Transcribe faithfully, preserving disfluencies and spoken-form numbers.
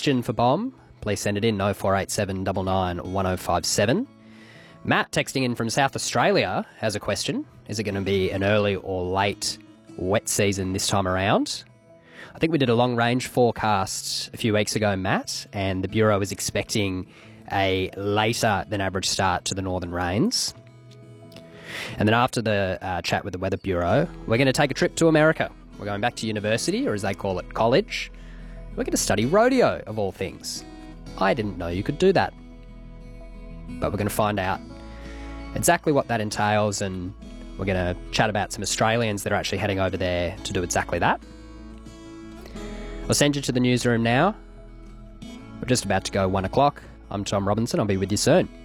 question for Bomb, please send it in oh four eight seven nine nine one oh five seven. Matt, texting in from South Australia, has a question. Is it going to be an early or late wet season this time around? I think we did a long-range forecast a few weeks ago, Matt, and the Bureau is expecting a later than average start to the northern rains. And then after the uh, chat with the Weather Bureau, we're going to take a trip to America. We're going back to university, or as they call it, college. We're going to study rodeo, of all things. I didn't know you could do that. But we're going to find out exactly what that entails, and we're going to chat about some Australians that are actually heading over there to do exactly that. I'll send you to the newsroom now. We're just about to go one o'clock. I'm Tom Robinson. I'll be with you soon.